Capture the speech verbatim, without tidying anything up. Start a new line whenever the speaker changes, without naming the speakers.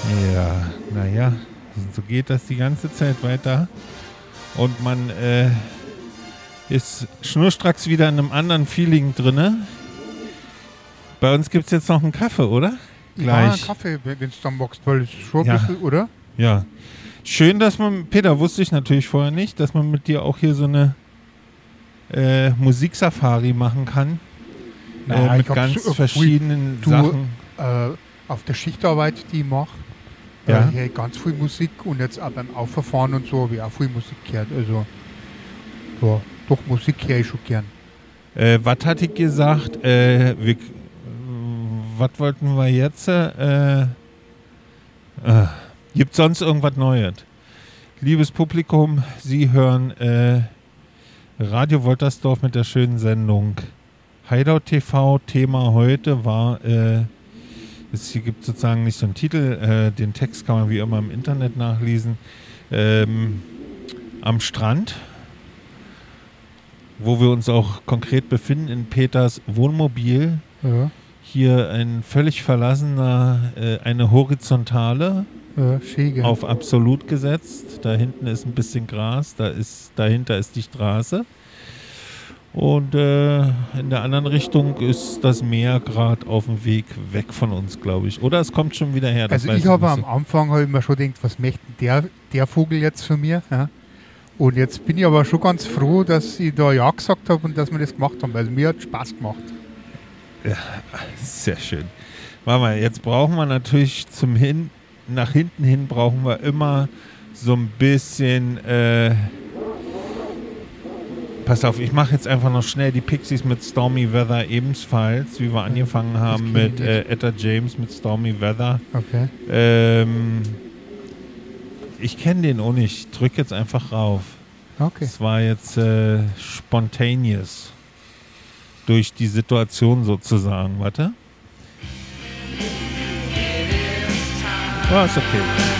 Ja, naja, so geht das die ganze Zeit weiter. Und man äh, ist schnurstracks wieder in einem anderen Feeling drinne. Bei uns gibt es jetzt noch einen Kaffee, oder?
Ja,
Gleich.
einen Kaffee, wenn du dann magst, weil es schon ein
Ja.
bisschen, oder?
Ja. Schön, dass man, Peter, wusste ich natürlich vorher nicht, dass man mit dir auch hier so eine äh, Musiksafari machen kann.
Nein,
äh, mit
ich hab
ganz
so-
verschiedenen
du,
Sachen.
Äh, auf der Schichtarbeit, die ich mache,
Ja.
äh, höre ich ganz viel Musik und jetzt auch beim Auffahren und so habe ich auch viel Musik gehört. Also, ja, doch, Musik höre ich schon gern.
Äh, was hatte ich gesagt? Äh, wir, was wollten wir jetzt? Äh, äh, gibt sonst irgendwas Neues? Liebes Publikum, Sie hören äh, Radio Woltersdorf mit der schönen Sendung Hideout T V. Thema heute war, äh, es gibt sozusagen nicht so einen Titel, äh, den Text kann man wie immer im Internet nachlesen, ähm, am Strand, wo wir uns auch konkret befinden, in Peters Wohnmobil.
Ja,
Hier ein völlig verlassener, äh, eine Horizontale
ja, schön, gell.
auf absolut gesetzt. Da hinten ist ein bisschen Gras, da ist, dahinter ist die Straße. Und äh, in der anderen Richtung ist das Meer gerade auf dem Weg weg von uns, glaube ich. Oder es kommt schon wieder her. Das
Also
weiß
ich habe
nicht
am
so.
Anfang hab ich mir schon gedacht, was möchte denn der, der Vogel jetzt von mir? Ja? Und jetzt bin ich aber schon ganz froh, dass ich da Ja gesagt habe und dass wir das gemacht haben, weil mir hat Spaß gemacht.
Sehr schön. Warte mal, jetzt brauchen wir natürlich zum hin, nach hinten hin brauchen wir immer so ein bisschen, äh, pass auf, ich mache jetzt einfach noch schnell die Pixies mit Stormy Weather ebenfalls, wie wir angefangen haben
kenn ich
mit äh, Etta James mit Stormy Weather.
Okay.
Ähm, ich kenne den auch nicht, ich drück jetzt einfach rauf.
Okay.
Es war jetzt äh, spontaneous. Durch die Situation sozusagen. Warte. Oh, ist okay.